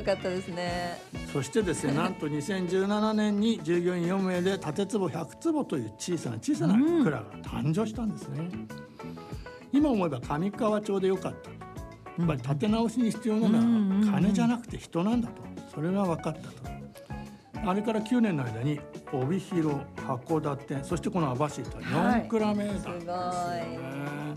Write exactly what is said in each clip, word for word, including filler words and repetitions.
かったですね。 そしてですねなんとにせんじゅうななねんに従業員よんめいで建坪ひゃくつぼという小さな小さな蔵が誕生したんですね、うん、今思えば上川町でよかった。やっぱり建て直しに必要なのは金じゃなくて人なんだと、それが分かったと。あれからきゅうねんの間に帯広、函館、そしてこの網走とよん蔵目なんですよね、はい、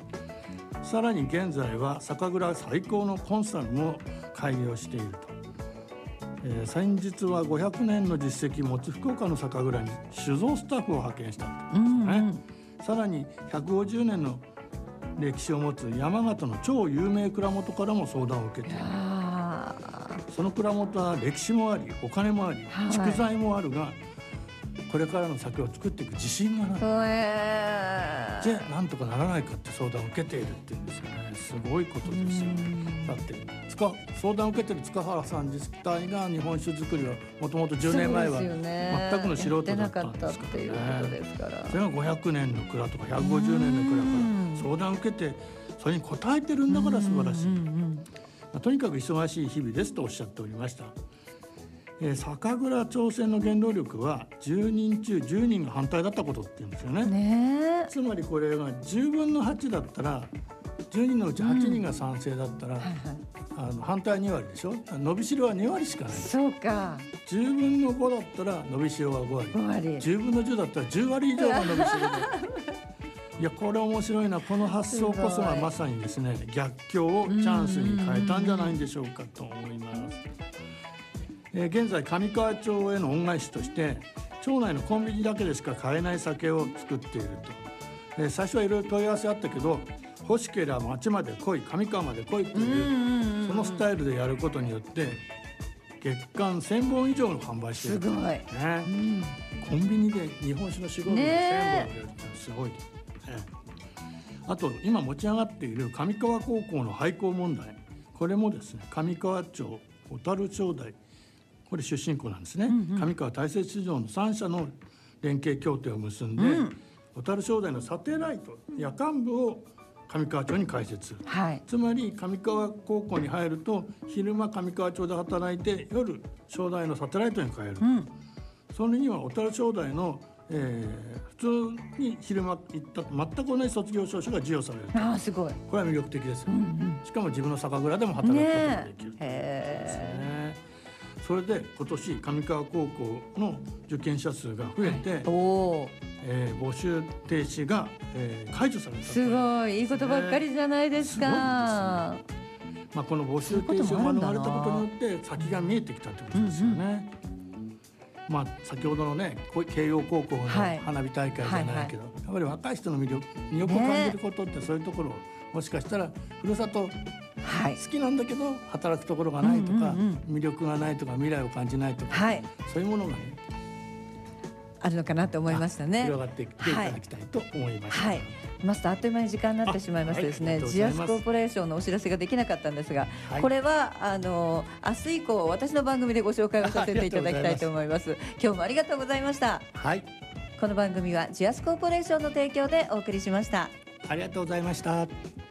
さらに現在は酒蔵最高のコンサルも開業していると、えー、先日はごひゃくねんの実績を持つ福岡の酒蔵に酒造スタッフを派遣したと、うんうん、さらにひゃくごじゅうねんの歴史を持つ山形の超有名蔵元からも相談を受けている。その蔵元は歴史もありお金もあり蓄財もあるが、はい、これからの酒を作っていく自信がない、えー、じゃあなんとかならないかって相談を受けているっていうんですよね。すごいことですよ。だって相談を受けている塚原さん自体が日本酒作りはもともとじゅうねんまえは全くの素人だったんですからね。それがごひゃくねんの蔵とかひゃくごじゅうねんの蔵から相談を受けてそれに応えてるんだから素晴らしい。とにかく忙しい日々ですとおっしゃっておりました、えー、酒蔵挑戦の原動力はじゅうにんちゅうじゅうにんが反対だったことって言うんですよ ね, ねつまりこれがじゅうぶんのはちだったらじゅうにんのうちはちにんが賛成だったら、うんはいはい、あの反対にわりでしょ。伸びしろはにわりしかない。 そうか。 じゅうぶんのごだったら伸びしろはごわり、ごわりじゅうぶんのじゅうだったらじゅうわり以上が伸びしろでいやこれ面白いな。この発想こそがまさにですね逆境をチャンスに変えたんじゃないんでしょうかと思います、えー、現在上川町への恩返しとして町内のコンビニだけでしか買えない酒を作っていると、えー、最初はいろいろ問い合わせあったけど欲しければ町まで来い上川まで来いというそのスタイルでやることによって月間せんぼん以上の販売している。 すごい、ねうん、コンビニで日本酒のしごろでせんぼん売れるってすごい。あと今持ち上がっている上川高校の廃校問題、これもですね上川町、小樽商大これ出身校なんですね、うんうん、上川大雪市場のさん社の連携協定を結んで、うん、小樽商大のサテライト夜間部を上川町に開設する、はい、つまり上川高校に入ると昼間上川町で働いて夜商大のサテライトに帰る、うん、それには小樽商大のえー、普通に昼間行ったと全く同じ卒業証書が授与される。 あーすごい。 これは魅力的ですよね、うんうん、しかも自分の酒蔵でも働くことができる、ねへーそれで今年上川高校の受験者数が増えて、はいおえー、募集停止が、えー、解除された。 すごいいいことばっかりじゃないですか。 すごいですね。まあ、この募集停止を免れたことによって先が見えてきたということですよね、うんうんまあ、先ほどのね慶応高校の花火大会じゃないけど、はいはいはい、やっぱり若い人の魅力魅力を感じることってそういうところをもしかしたらふるさと好きなんだけど働くところがないとか、うんうんうん、魅力がないとか未来を感じないとか、はい、そういうものがねあるのかなと思いましたね。 広がっていっていただきたいと思いました、はいはい、 マスターあっという間に時間になってしまいましてですね、はい、ジアスコーポレーションのお知らせができなかったんですが、はい、これはあの明日以降私の番組でご紹介をさせていただきたいと思います。今日もありがとうございました、はい、この番組はジアスコーポレーションの提供でお送りしました。 ありがとうございました。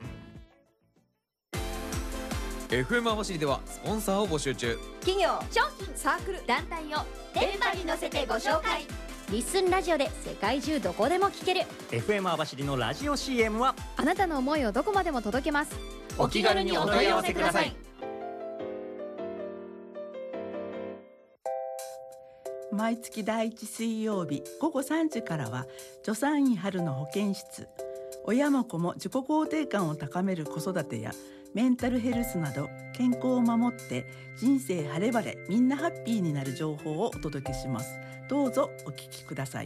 エフエム 網走ではスポンサーを募集中。 企業、商品、サークル、団体を電波に乗せてご紹介。リッスンラジオで世界中どこでも聞けるエフエム 網走のラジオ シーエム はあなたの思いをどこまでも届けます。 お気軽にお問い合わせください。 毎月だいいち水曜日ごごさんじからは助産院春の保健室。親も子も自己肯定感を高める子育てやメンタルヘルスなど健康を守って人生晴れ晴れみんなハッピーになる情報をお届けします。どうぞお聞きください。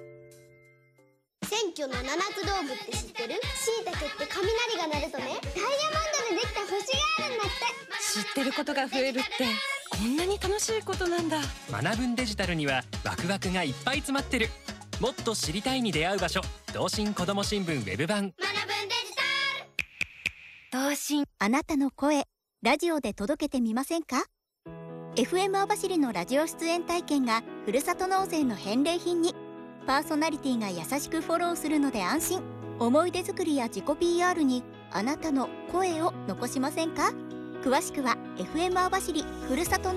選挙の七つ道具って知ってる？椎茸って雷が鳴るとね、ダイヤモンドでできた星があるんだって。 知ってることが増えるってこんなに楽しいことなんだ。 学ぶんデジタルにはワクワクがいっぱい詰まってる。もっと知りたいに出会う場所、同心こども新聞ウェブ版。 学ぶんデジタル。同心、あなたの声ラジオで届けてみませんか？ エフエム 網走のラジオ出演体験がふるさと納税の返礼品に。パーソナリティが優しくフォローするので安心。思い出作りや自己 ピーアール にあなたの声を残しませんか？詳しくは エフエム 網走ふるさと